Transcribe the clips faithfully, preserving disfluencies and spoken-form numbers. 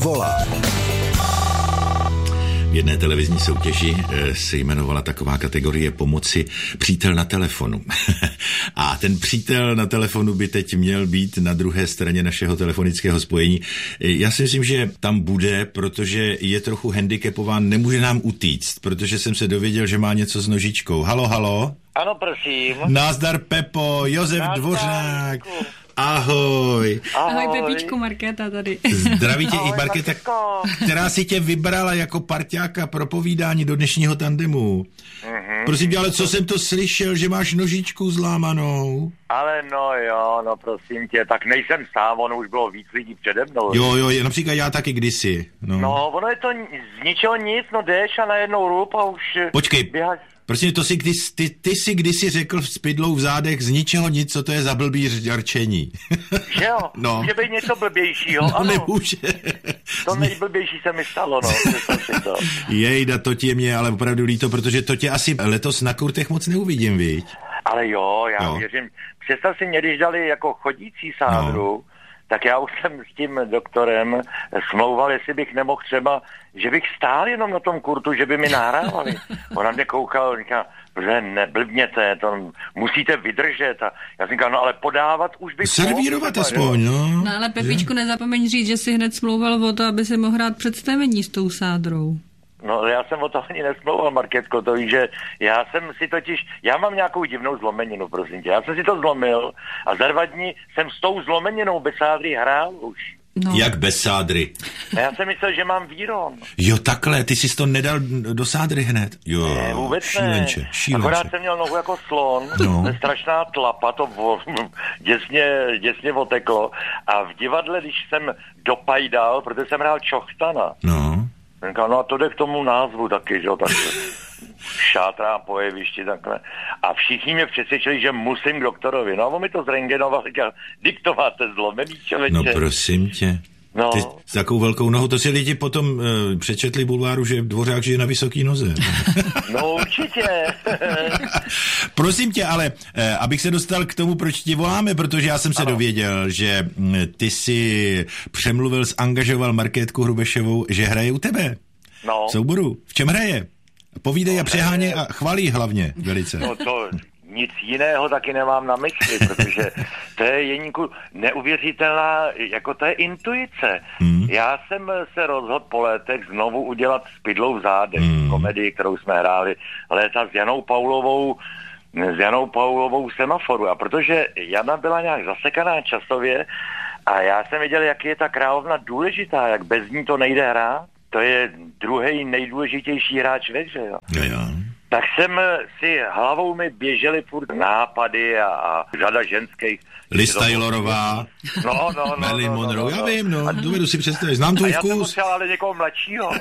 volá. V jedné televizní soutěži se jmenovala taková kategorie pomoci přítel na telefonu. A ten přítel na telefonu by teď měl být na druhé straně našeho telefonického spojení. Já si myslím, že tam bude, protože je trochu handicapován, nemůže nám utíct, protože jsem se dověděl, že má něco s nožičkou. Halo, halo? Ano, prosím. Názdar Pepo, Josef Názdar, Dvořák. Ahoj. Ahoj, Ahoj Pepíčku, Markéta tady. Zdraví tě. Ahoj, i Markéta, Markétko. Která si tě vybrala jako parťáka pro povídání do dnešního tandemu. Mm-hmm. Prosím tě, ale co jsem to slyšel, že máš nožičku zlámanou? Ale no jo, no prosím tě, tak nejsem sám, ono už bylo víc lidí přede mnou. Jo, jo, například já taky kdysi. No, no ono je to z ničeho nic, no jdeš a najednou rup a už... Počkej. Běháš. Prostě to si, ty, ty, ty si kdysi řekl s pidlou v zádech z ničeho nic, co to je za blbý rčení. Že jo? No. Může být něco blbějšího, no, ano. Nemůže. To nejblbější se mi stalo, no. To. Jejda, to tě mě ale opravdu líto, protože to tě asi letos na kurtech moc neuvidím, viď? Ale jo, já jo. věřím. Představ si mě, když dali jako chodící sádru, no. Tak já už jsem s tím doktorem smlouval, jestli bych nemohl třeba, že bych stál jenom na tom kurtu, že by mi nahrávali. Ona mě koukal, říká, že neblbněte, to musíte vydržet. A já jsem říkal, no ale podávat už bych... Servírovat aspoň, no. No ale Pepíčku, nezapomeň říct, že si hned smlouval o to, aby si mohl hrát představení s tou sádrou. No já jsem o to ani nesmlouval, Markétko, to víš, že já jsem si totiž, já mám nějakou divnou zlomeninu, prosím tě, já jsem si to zlomil a za dva dny jsem s tou zlomeninou bez sádry hrál už. No. Jak bez sádry? A já jsem myslel, že mám víron. Jo, takhle, ty jsi to nedal do sádry hned. Jo, ne, vůbec šílenče, ne. šílenče. Akorát jsem měl nohu jako slon, no. Strašná tlapa, to vo, děsně, děsně oteklo. A v divadle, když jsem dopajdal, protože jsem hrál Čochtana, no. Říkal, no a to jde k tomu názvu taky, že jo, tak šátrá po jevišti takhle. A všichni mě přesvědčili, že musím k doktorovi. No a on mi to zrentgenoval, říkal, to máte zlomený, člověče. No prosím tě. No. Ty s takovou velkou nohou, to si lidi potom uh, přečetli bulváru, že Dvořák žije na vysoký noze. No určitě. Prosím tě, ale uh, abych se dostal k tomu, proč ti voláme, protože já jsem se ano. dověděl, že um, ty si přemluvil, zangažoval Markétku Hrubešovou, že hraje u tebe. No. V souboru. V čem hraje? Povídej no, a přeháně a chvalí hlavně velice. No to... Nic jiného taky nemám na mysli, protože to je Jeníku neuvěřitelná, jako to je intuice. Hmm. Já jsem se rozhodl po letech znovu udělat s pidlou v zádech, hmm. komedii, kterou jsme hráli léta s Janou Paulovou, s Janou Paulovou Semaforu. A protože Jana byla nějak zasekaná časově a já jsem věděl, jak je ta královna důležitá, jak bez ní to nejde hrát. To je druhý nejdůležitější hráč ve hře, jo. Jo, jo. Tak jsem si hlavou mi běžely furt nápady a, a řada ženských. Liz Taylorová. No, no, no. Marilyn no, no, Monroe, no, já no. vím, no, dovedu si představit, znám tvůj vkus. A já jsem potřeboval ale někoho mladšího.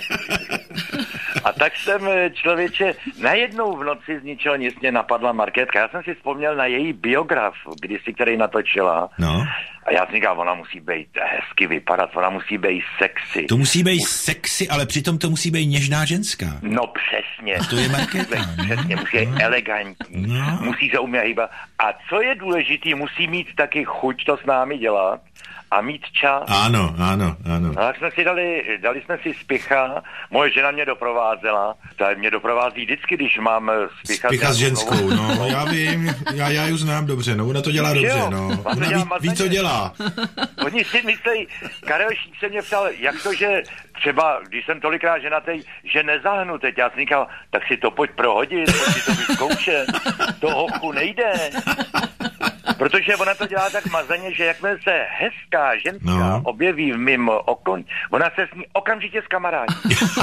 A tak jsem, člověče, najednou v noci z ničeho nic mě napadla Markétka. Já jsem si vzpomněl na její biograf, kdysi, který natočila. No. A já jsem říkal, ona musí být hezky vypadat, ona musí být sexy. To musí být sexy, ale přitom to musí být něžná ženská. No přesně. A to je Markéta. Přesně, musí být no. elegantní, no. musí se umět hýbat. A co je důležitý, musí mít taky chuť to s námi dělat a mít čas. Ano, ano, ano. No, tak jsme si dali, dali jsme si Spicha, moje žena mě doprovázela, ta mě doprovází vždycky, když mám Spicha. Spicha s ženskou, no, no, já vím, já, já ji znám dobře, no, ona to dělá dobře, jo, no, ona ví, ví, co dělá. Oni si myslí, Karel Šík se mě ptal, jak to, že třeba, když jsem tolikrát ženatej, že nezahnu teď, já jsem říkal, tak si to pojď prohodit, pojď si to vyzkoušet, to hochu nejde. Protože ona to dělá tak mazaně, že jakmile se hezká ženská no. objeví v mým okolí, ona se s ní okamžitě zkamarádí.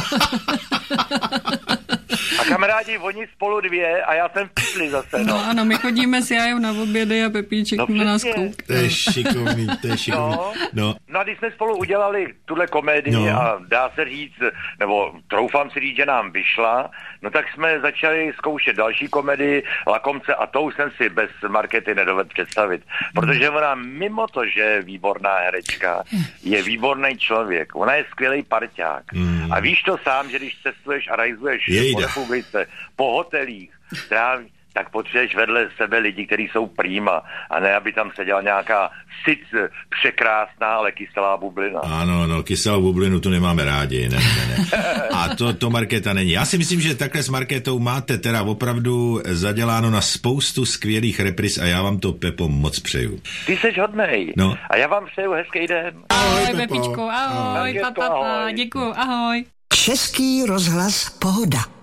A kamarádi, oni spolu dvě a já jsem v písli zase. No, no ano, my chodíme s Jajou na obědy a Pepíček no, na nás kouká. To je šikovný, to je šikovný. No, no. no a když jsme spolu udělali tuhle komedii no. a dá se říct, nebo troufám si říct, že nám vyšla, no tak jsme začali zkoušet další komedii Lakomce a to už jsem si bez Markety nedovedl představit. Protože ona mimo to, že je výborná herečka, je výborný člověk. Ona je skvělý parťák. Mm. A víš to sám, že když cestuješ a rajzuješ po republice, po hotelích, tráví, tak potřebuješ vedle sebe lidi, kteří jsou prýma, a ne, aby tam seděla nějaká sice překrásná, ale kyselá bublina. Ano, no, kyselou bublinu tu nemáme rádi, ne, ne, ne. A to, to Markéta není. Já si myslím, že takhle s Markétou máte teda opravdu zaděláno na spoustu skvělých repris a já vám to, Pepo, moc přeju. Ty seš hodnej. No. A já vám přeju hezký den. Ahoj, Pepičko, ahoj, ahoj. pa, pa, pa, děkuju, ahoj. Český rozhlas Pohoda.